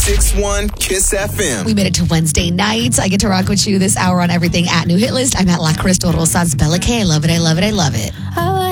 96.1 Kiss FM. We made it to Wednesday night. I get to rock with you this hour on everything at New Hit List. I'm at La Crystal Rosas Bella K. I love it, I love it, I love it.